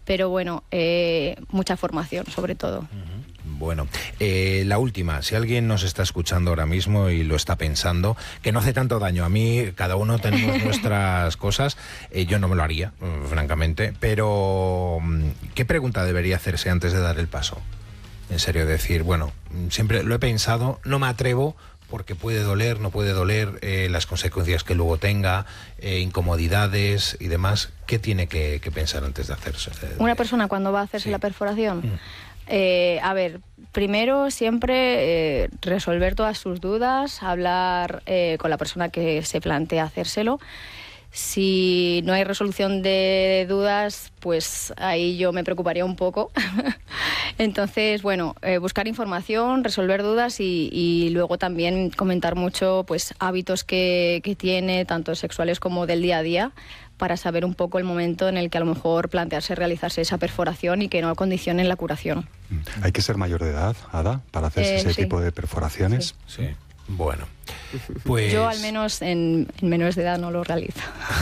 pero bueno, mucha formación sobre todo. Bueno, la última, si alguien nos está escuchando ahora mismo y lo está pensando, que no hace tanto daño. A mí, cada uno tenemos nuestras cosas, yo no me lo haría, francamente, pero ¿qué pregunta debería hacerse antes de dar el paso? En serio, decir, bueno, siempre lo he pensado, no me atrevo porque puede doler, no puede doler, las consecuencias que luego tenga, incomodidades y demás. ¿Qué tiene que pensar antes de hacerse? Una persona cuando va a hacerse la perforación... a ver, primero siempre resolver todas sus dudas, hablar con la persona que se plantea hacérselo. Si no hay resolución de dudas, pues ahí yo me preocuparía un poco. Entonces, bueno, buscar información, resolver dudas y luego también comentar mucho pues hábitos que tiene, tanto sexuales como del día a día, para saber un poco el momento en el que a lo mejor plantearse realizarse esa perforación y que no condicionen la curación. ¿Hay que ser mayor de edad, Ada, para hacerse ese tipo de perforaciones? Sí. Bueno, pues... Yo al menos en menores de edad no lo realizo.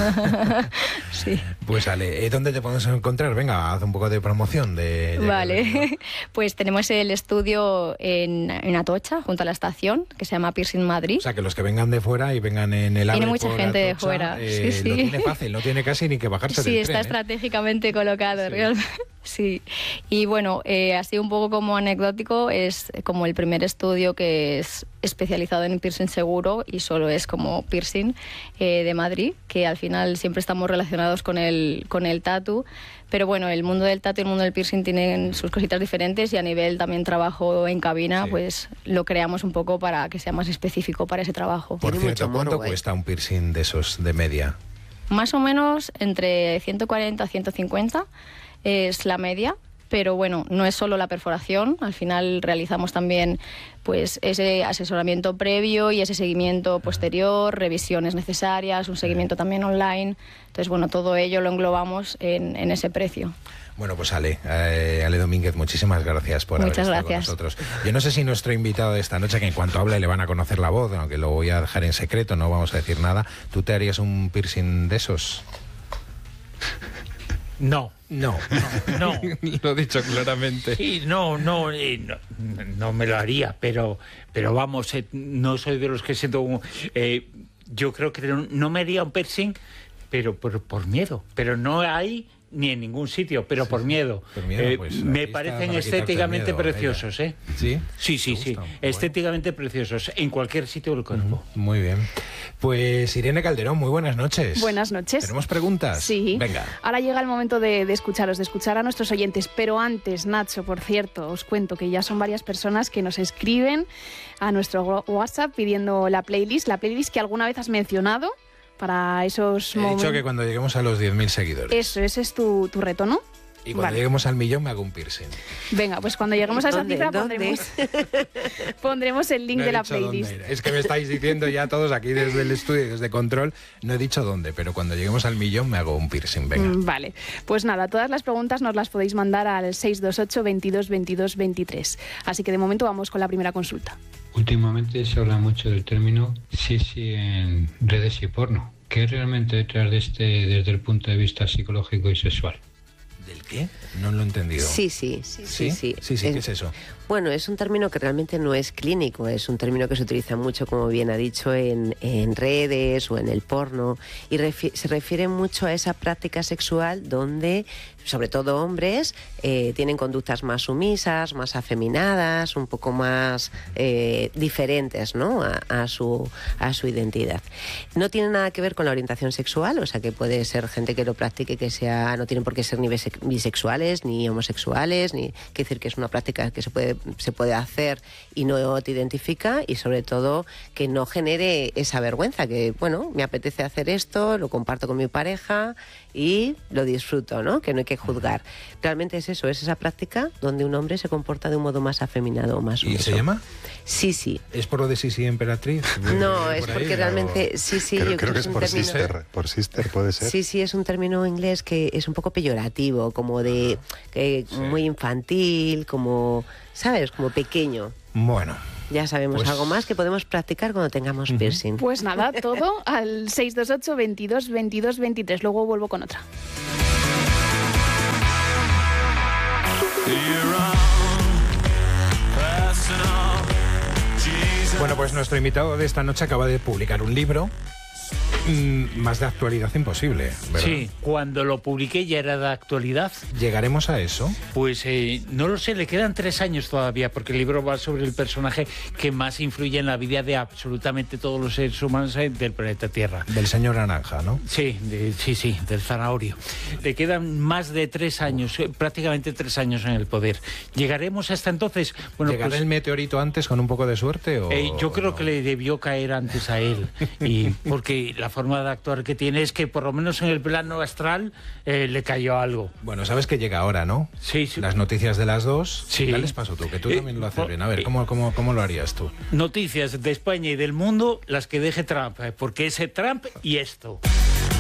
Sí. Pues Ale, ¿dónde te podemos encontrar? Venga, haz un poco de promoción. Vale, pues tenemos el estudio en Atocha, junto a la estación, que se llama Piercing Madrid. O sea, que los que vengan de fuera y vengan en el AVE. Tiene mucha gente de fuera. Sí, sí. Lo tiene fácil, no tiene casi ni que bajarse del tren. Sí, está estratégicamente colocado, realmente. Sí, y bueno, así un poco como anecdótico, es como el primer estudio que es especializado en piercing seguro y solo es como piercing de Madrid, que al final siempre estamos relacionados con el tatu, pero bueno, el mundo del tatu y el mundo del piercing tienen sus cositas diferentes y a nivel también trabajo en cabina, pues lo creamos un poco para que sea más específico para ese trabajo. Por cierto, ¿cuánto cuesta un piercing de esos de media? Más o menos entre 140 a 150 es la media, pero bueno, no es solo la perforación, al final realizamos también pues ese asesoramiento previo y ese seguimiento posterior, revisiones necesarias, un seguimiento también online. Entonces, bueno, todo ello lo englobamos en ese precio. Bueno, pues Ale Domínguez, muchísimas gracias por haber estado con nosotros. Yo no sé si nuestro invitado de esta noche, que en cuanto hable le van a conocer la voz, aunque lo voy a dejar en secreto, no vamos a decir nada, ¿tú te harías un piercing de esos? No. No. Lo he dicho claramente. Sí, no me lo haría, pero vamos, no soy de los que siento... yo creo que no me haría un piercing, pero por miedo. Pero no hay ni en ningún sitio, pero por miedo. Por miedo pues, me parecen estéticamente preciosos, ¿eh? ¿Sí? Sí. Estéticamente preciosos, en cualquier sitio del cuerpo. Muy bien. Pues Irene Calderón, muy buenas noches. Buenas noches. ¿Tenemos preguntas? Sí. Venga. Ahora llega el momento de escucharos, de escuchar a nuestros oyentes. Pero antes, Nacho, por cierto, os cuento que ya son varias personas que nos escriben a nuestro WhatsApp pidiendo la playlist que alguna vez has mencionado para esos momentos. He dicho que cuando lleguemos a los 10.000 seguidores. Eso, ese es tu reto, ¿no? Y cuando lleguemos al 1.000.000 me hago un piercing. Venga, pues cuando lleguemos a esa cifra pondremos el link de la playlist. Es que me estáis diciendo ya todos aquí desde el estudio, desde Control, no he dicho dónde, pero cuando lleguemos al 1.000.000 me hago un piercing, venga. Vale, pues nada, todas las preguntas nos las podéis mandar al 628 22 22 23. Así que de momento vamos con la primera consulta. Últimamente se habla mucho del término sisi en redes y porno. ¿Qué es realmente detrás de desde el punto de vista psicológico y sexual? ¿Del qué? No lo he entendido. Sí. ¿Qué es eso? Bueno, es un término que realmente no es clínico, es un término que se utiliza mucho, como bien ha dicho, en redes o en el porno, y se refiere mucho a esa práctica sexual donde, sobre todo hombres, tienen conductas más sumisas, más afeminadas, un poco más diferentes, ¿no? a su identidad. No tiene nada que ver con la orientación sexual, o sea que puede ser gente que lo practique, no tienen por qué ser ni bisexuales, ni homosexuales, ni quiere decir que es una práctica que se puede hacer y no te identifica, y sobre todo que no genere esa vergüenza, que bueno, me apetece hacer esto, lo comparto con mi pareja y lo disfruto, ¿no? Que no hay que juzgar. Realmente es eso, es esa práctica donde un hombre se comporta de un modo más afeminado o más sumiso. ¿Y se llama? Sí. ¿Es por lo de Sisi emperatriz? No, es porque realmente sí. Creo que es por sister. Por sister puede ser. Sí, es un término inglés que es un poco peyorativo, como de muy infantil, como, ¿sabes? Como pequeño. Bueno. Ya sabemos algo más que podemos practicar cuando tengamos piercing. Pues nada, todo al 628 22 22 23. Luego vuelvo con otra. pues nuestro invitado de esta noche acaba de publicar un libro. Más de actualidad imposible, ¿verdad? Sí, cuando lo publiqué ya era de actualidad. ¿Llegaremos a eso? Pues no lo sé, le quedan 3 años todavía, porque el libro va sobre el personaje que más influye en la vida de absolutamente todos los seres humanos del planeta Tierra. Del señor Naranja, ¿no? Sí, sí, del zanahorio. Le quedan más de 3 años, prácticamente 3 años en el poder. ¿Llegaremos hasta entonces? Bueno, ¿llegará pues, el meteorito antes con un poco de suerte? yo creo no? que le debió caer antes a él, porque la forma de actuar que tiene es que por lo menos en el plano astral le cayó algo. Bueno, sabes que llega ahora, ¿no? Sí, sí. Las noticias de las 2. Sí. Dales paso tú, que tú también lo haces bien. A ver, ¿cómo lo harías tú? Noticias de España y del mundo, las que deje Trump, porque ese Trump y esto.